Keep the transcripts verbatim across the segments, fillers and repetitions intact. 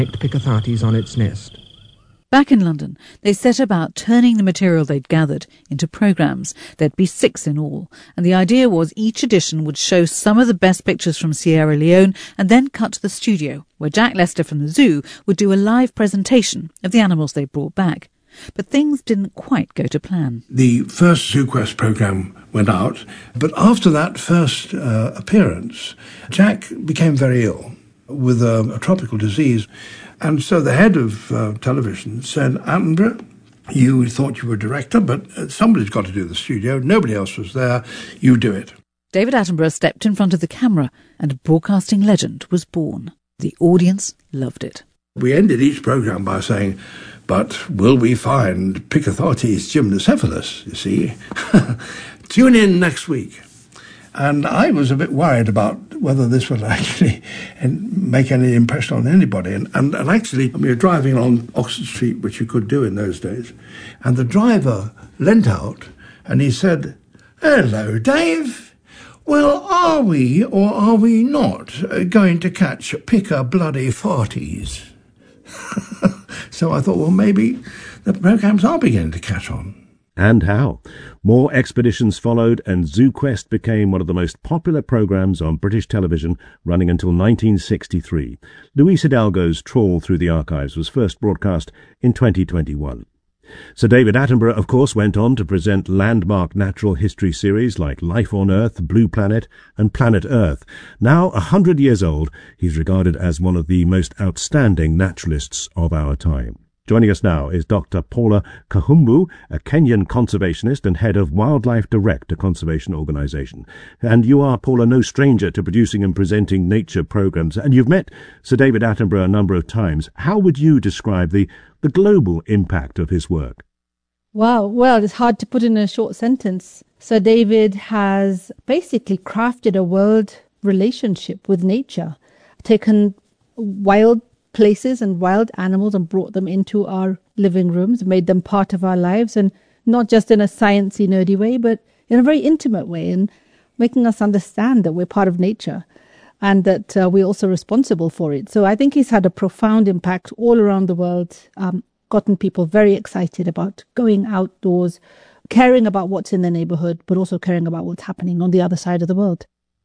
Picathartes on its nest. Back in London, they set about turning the material they'd gathered into programmes. There'd be six in all, and the idea was each edition would show some of the best pictures from Sierra Leone and then cut to the studio, where Jack Lester from the zoo would do a live presentation of the animals they brought back. But things didn't quite go to plan. The first ZooQuest programme went out, but after that first uh, appearance, Jack became very ill with a, a tropical disease. And so the head of uh, television said, Attenborough, you thought you were a director, but somebody's got to do the studio. Nobody else was there. You do it. David Attenborough stepped in front of the camera and a broadcasting legend was born. The audience loved it. We ended each programme by saying, but will we find Picathartes gymnocephalus, you see? Tune in next week. And I was a bit worried about whether this would actually make any impression on anybody. And, and, and actually, we were driving along Oxford Street, which you could do in those days, and the driver leant out and he said, hello, Dave. Well, are we or are we not going to catch Pica bloody farties? So I thought, well, maybe the programmes are beginning to catch on. And how. More expeditions followed, and ZooQuest became one of the most popular programmes on British television, running until nineteen sixty-three. Luis Hidalgo's trawl through the archives was first broadcast in twenty twenty-one. Sir David Attenborough, of course, went on to present landmark natural history series like Life on Earth, Blue Planet and Planet Earth. Now a hundred years old, he's regarded as one of the most outstanding naturalists of our time. Joining us now is Doctor Paula Kahumbu, a Kenyan conservationist and head of Wildlife Direct, a conservation organisation. And you are, Paula, no stranger to producing and presenting nature programmes, and you've met Sir David Attenborough a number of times. How would you describe the, the global impact of his work? Wow, well, it's hard to put in a short sentence. Sir David has basically crafted a world relationship with nature, taken wild places and wild animals and brought them into our living rooms, made them part of our lives, and not just in a sciencey, nerdy way, but in a very intimate way, and making us understand that we're part of nature and that uh, we're also responsible for it. So I think he's had a profound impact all around the world, um, gotten people very excited about going outdoors, caring about what's in their neighbourhood, but also caring about what's happening on the other side of the world.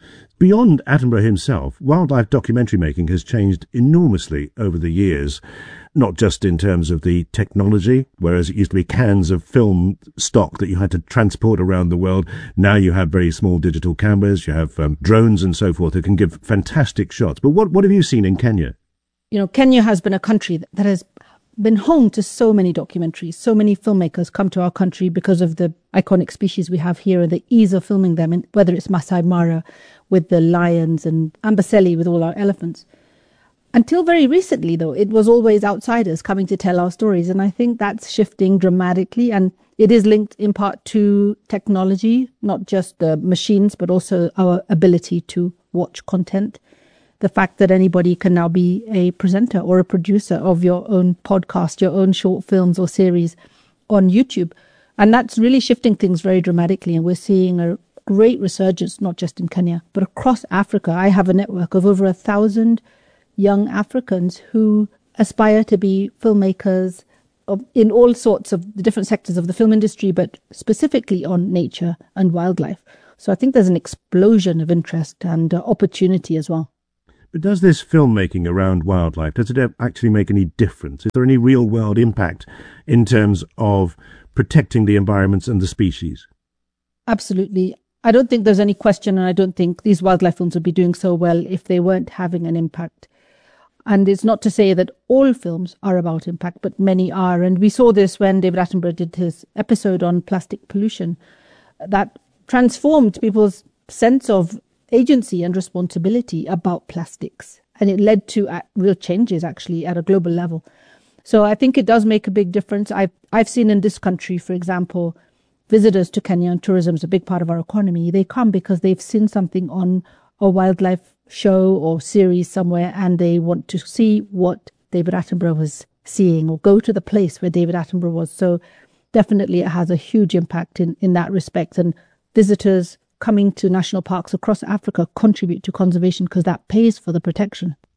Beyond Attenborough himself, wildlife documentary making has changed enormously over the years, not just in terms of the technology, whereas it used to be cans of film stock that you had to transport around the world. Now you have very small digital cameras, you have um, drones and so forth that can give fantastic shots. But what, what have you seen in Kenya? You know, Kenya has been a country that has been home to so many documentaries. So many filmmakers come to our country because of the iconic species we have here and the ease of filming them, and whether it's Masai Mara with the lions and Amboseli with all our elephants. Until very recently, though, it was always outsiders coming to tell our stories. And I think that's shifting dramatically. And it is linked in part to technology, not just the machines, but also our ability to watch content. The fact that anybody can now be a presenter or a producer of your own podcast, your own short films or series on YouTube. And that's really shifting things very dramatically. And we're seeing a great resurgence, not just in Kenya, but across Africa. I have a network of over a thousand young Africans who aspire to be filmmakers of, in all sorts of the different sectors of the film industry, but specifically on nature and wildlife. So I think there's an explosion of interest and uh, opportunity as well. But does this filmmaking around wildlife, does it actually make any difference? Is there any real-world impact in terms of protecting the environments and the species? Absolutely. I don't think there's any question, and I don't think these wildlife films would be doing so well if they weren't having an impact. And it's not to say that all films are about impact, but many are. And we saw this when David Attenborough did his episode on plastic pollution. That transformed people's sense of agency and responsibility about plastics. And it led to uh, real changes, actually, at a global level. So I think it does make a big difference. I've, I've seen in this country, for example, visitors to Kenya, and tourism is a big part of our economy. They come because they've seen something on a wildlife show or series somewhere, and they want to see what David Attenborough was seeing or go to the place where David Attenborough was. So definitely it has a huge impact in, in that respect. And visitors coming to national parks across Africa contribute to conservation because that pays for the protection.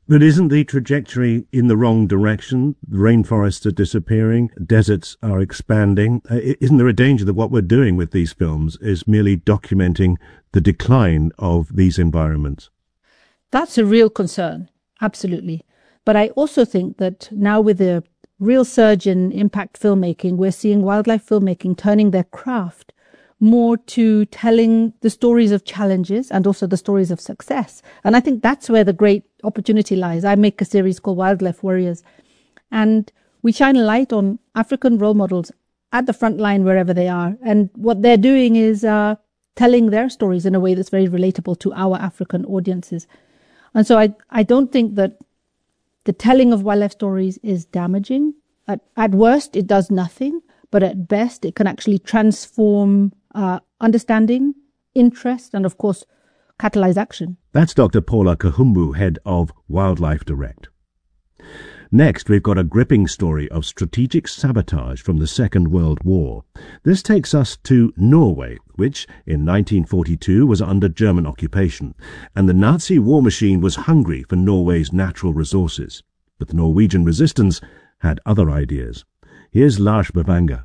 But isn't the trajectory in the wrong direction? Rainforests are disappearing, deserts are expanding. Uh, isn't there a danger that what we're doing with these films is merely documenting the decline of these environments? That's a real concern, absolutely. But I also think that now with the real surge in impact filmmaking, we're seeing wildlife filmmaking turning their craft more to telling the stories of challenges and also the stories of success. And I think that's where the great opportunity lies. I make a series called Wildlife Warriors, and we shine a light on African role models at the front line wherever they are. And what they're doing is uh, telling their stories in a way that's very relatable to our African audiences. And so I, I don't think that the telling of wildlife stories is damaging. At, at worst, it does nothing, but at best, it can actually transform uh, understanding, interest, and of course, catalyze action. That's Doctor Paula Kahumbu, head of Wildlife Direct. Next, we've got a gripping story of strategic sabotage from the Second World War. This takes us to Norway, which in nineteen forty-two was under German occupation, and the Nazi war machine was hungry for Norway's natural resources. But the Norwegian resistance had other ideas. Here's Lars Bavanger.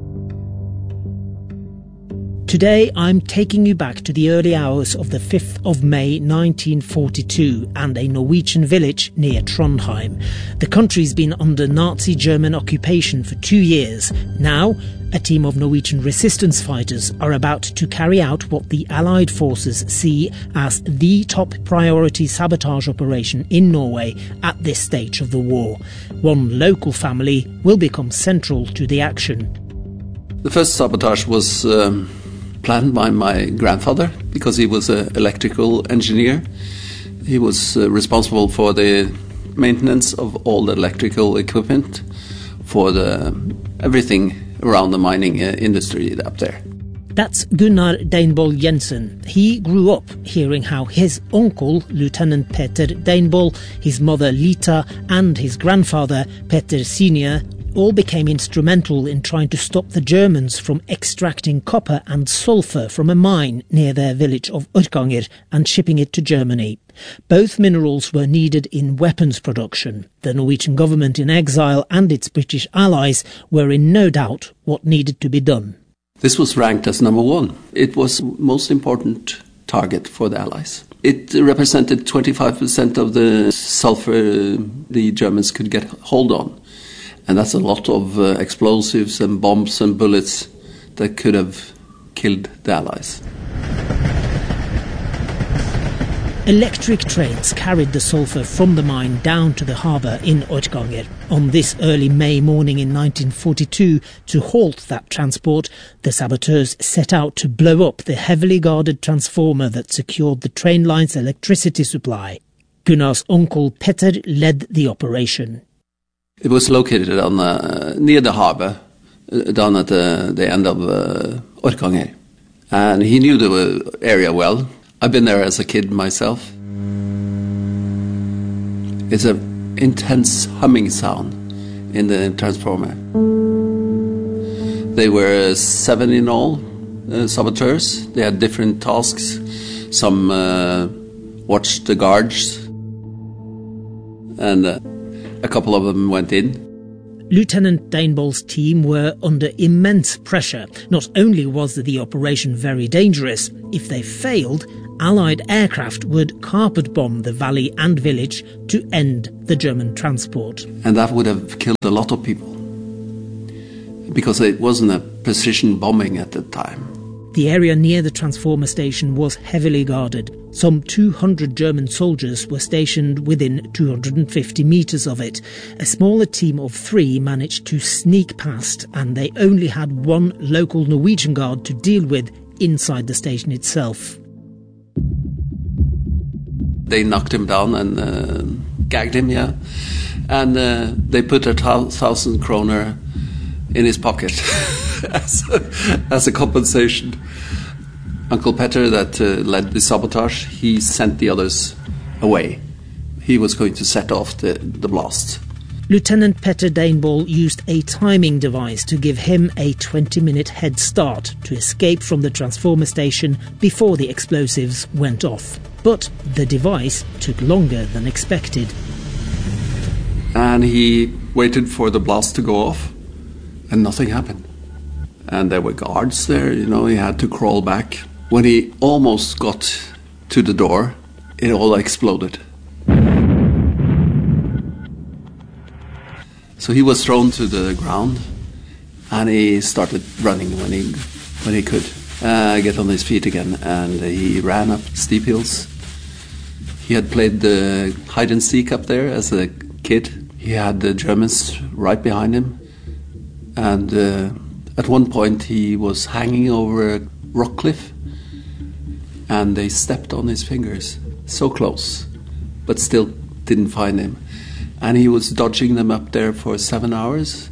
Today I'm taking you back to the early hours of the fifth of May nineteen forty-two and a Norwegian village near Trondheim. The country's been under Nazi German occupation for two years. Now, a team of Norwegian resistance fighters are about to carry out what the Allied forces see as the top priority sabotage operation in Norway at this stage of the war. One local family will become central to the action. The first sabotage was um, planned by my grandfather because he was an electrical engineer. He was uh, responsible for the maintenance of all the electrical equipment for the everything around the mining uh, industry up there. That's Gunnar Deinboll Jensen. He grew up hearing how his uncle, Lieutenant Peter Deinboll, his mother Lita, and his grandfather, Peter Senior, all became instrumental in trying to stop the Germans from extracting copper and sulphur from a mine near their village of Orkanger and shipping it to Germany. Both minerals were needed in weapons production. The Norwegian government in exile and its British allies were in no doubt what needed to be done. This was ranked as number one. It was the most important target for the Allies. It represented twenty-five percent of the sulphur the Germans could get hold on. And that's a lot of uh, explosives and bombs and bullets that could have killed the Allies. Electric trains carried the sulphur from the mine down to the harbour in Orkanger. On this early May morning in nineteen forty-two, to halt that transport, the saboteurs set out to blow up the heavily guarded transformer that secured the train line's electricity supply. Gunnar's uncle Petter led the operation. It was located on uh, near the harbour, uh, down at the, the end of uh, Orkanger. And he knew the area well. I've been there as a kid myself. It's an intense humming sound in the transformer. They were seven in all, uh, saboteurs. They had different tasks. Some uh, watched the guards, and uh, a couple of them went in. Lieutenant Deinboll's team were under immense pressure. Not only was the operation very dangerous, if they failed, Allied aircraft would carpet bomb the valley and village to end the German transport. And that would have killed a lot of people, because it wasn't a precision bombing at the time. The area near the transformer station was heavily guarded. Some two hundred German soldiers were stationed within two hundred fifty metres of it. A smaller team of three managed to sneak past, and they only had one local Norwegian guard to deal with inside the station itself. They knocked him down and uh, gagged him, yeah. And uh, they put a thousand kroner in his pocket as, a, as a compensation. Uncle Petter, that uh, led the sabotage, he sent the others away. He was going to set off the, the blast. Lieutenant Petter Deinboll used a timing device to give him a twenty-minute head start to escape from the transformer station before the explosives went off. But the device took longer than expected. And he waited for the blast to go off, and nothing happened. And there were guards there, you know, he had to crawl back. When he almost got to the door, it all exploded. So he was thrown to the ground, and he started running when he when he could uh, get on his feet again, and he ran up steep hills. He had played the hide and seek up there as a kid. He had the Germans right behind him, and uh, at one point he was hanging over a rock cliff, and they stepped on his fingers, so close, but still didn't find him. And he was dodging them up there for seven hours,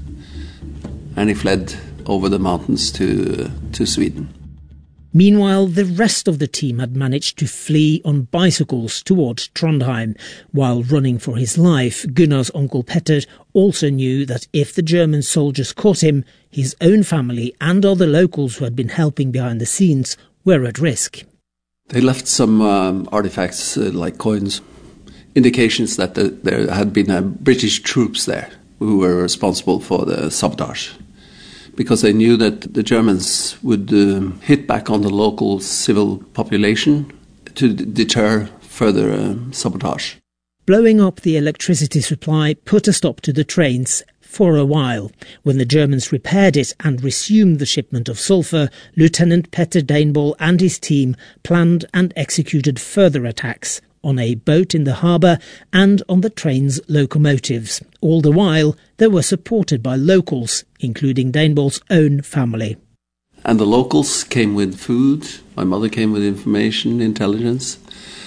and he fled over the mountains to, uh, to Sweden. Meanwhile, the rest of the team had managed to flee on bicycles towards Trondheim. While running for his life, Gunnar's uncle Petter also knew that if the German soldiers caught him, his own family and other locals who had been helping behind the scenes were at risk. They left some um, artifacts uh, like coins, indications that the, there had been uh, British troops there who were responsible for the sabotage, because they knew that the Germans would uh, hit back on the local civil population to d- deter further uh, sabotage. Blowing up the electricity supply put a stop to the trains for a while. When the Germans repaired it and resumed the shipment of sulphur, Lieutenant Petter Deinbold and his team planned and executed further attacks on a boat in the harbour and on the train's locomotives. All the while, they were supported by locals, including Deinbold's own family. And the locals came with food. My mother came with information, intelligence.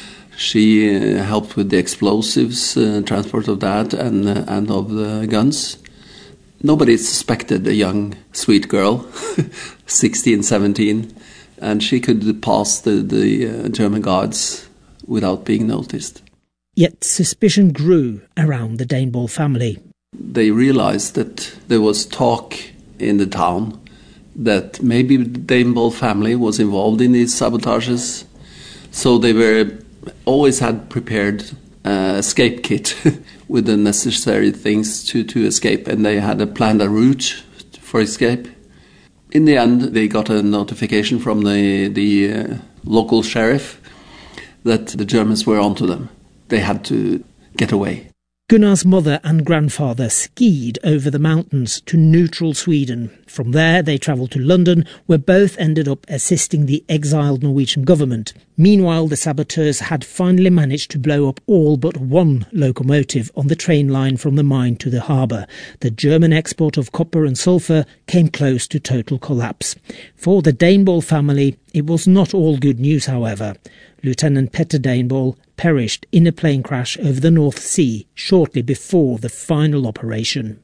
She uh, helped with the explosives, uh, transport of that, and uh, and of the guns. Nobody suspected a young, sweet girl, sixteen, seventeen, and she could pass the, the uh, German guards without being noticed. Yet suspicion grew around the Deinbold family. They realized that there was talk in the town that maybe the Deinbold family was involved in these sabotages, so they were always had prepared uh, escape kit with the necessary things to, to escape, and they had a planned a route for escape. In the end, they got a notification from the, the uh, local sheriff that the Germans were onto them. They had to get away. Gunnar's mother and grandfather skied over the mountains to neutral Sweden. From there, they travelled to London, where both ended up assisting the exiled Norwegian government. Meanwhile, the saboteurs had finally managed to blow up all but one locomotive on the train line from the mine to the harbour. The German export of copper and sulphur came close to total collapse. For the Deinbold family, it was not all good news, however. Lieutenant Petter Deinbold perished in a plane crash over the North Sea shortly before the final operation.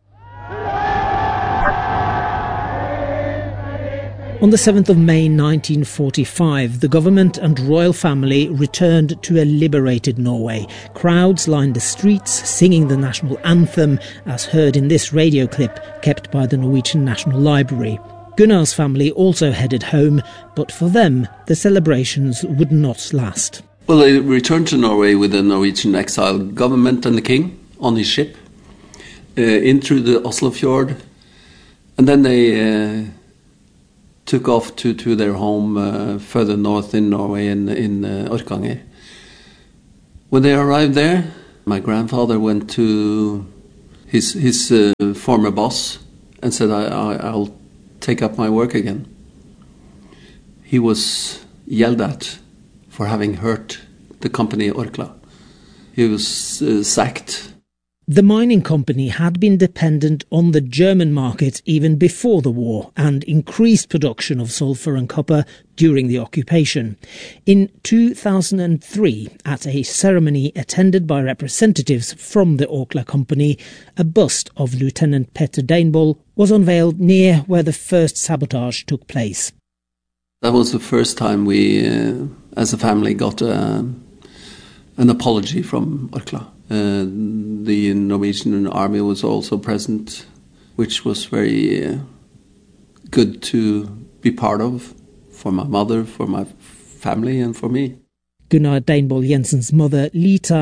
On the seventh of May nineteen forty-five, the government and royal family returned to a liberated Norway. Crowds lined the streets, singing the national anthem, as heard in this radio clip kept by the Norwegian National Library. Gunnar's family also headed home, but for them, the celebrations would not last. Well, they returned to Norway with the Norwegian exile government and the king on his ship, uh, in through the Oslofjord, and then they uh, took off to, to their home uh, further north in Norway, in, in uh, Orkanger. When they arrived there, my grandfather went to his, his uh, former boss and said, I, I, I'll take up my work again. He was yelled at for having hurt the company Orkla. He was uh, sacked. The mining company had been dependent on the German market even before the war and increased production of sulphur and copper during the occupation. In two thousand three, at a ceremony attended by representatives from the Orkla company, a bust of Lieutenant Petter Deinbold was unveiled near where the first sabotage took place. That was the first time we, uh, as a family, got uh, an apology from Orkla. Uh, the Norwegian army was also present, which was very uh, good to be part of for my mother, for my family, and for me. Gunnar Deinbold Jensen's mother, Lita,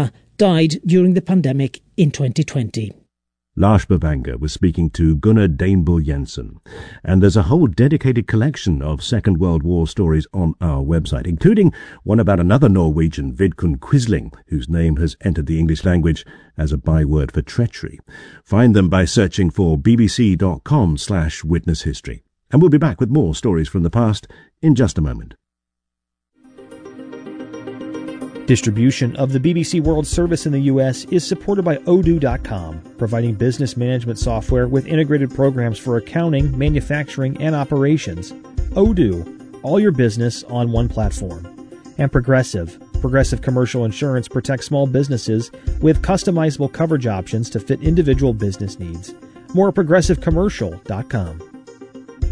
died during the pandemic in twenty twenty. Lars Bavanger was speaking to Gunnar Dainbull Jensen, and there's a whole dedicated collection of Second World War stories on our website, including one about another Norwegian, Vidkun Quisling, whose name has entered the English language as a byword for treachery. Find them by searching for bbc.com slash witness history. And we'll be back with more stories from the past in just a moment. Distribution of the B B C World Service in the U S is supported by Odoo dot com, providing business management software with integrated programs for accounting, manufacturing, and operations. Odoo, all your business on one platform. And Progressive. Progressive Commercial Insurance protects small businesses with customizable coverage options to fit individual business needs. More at progressive commercial dot com.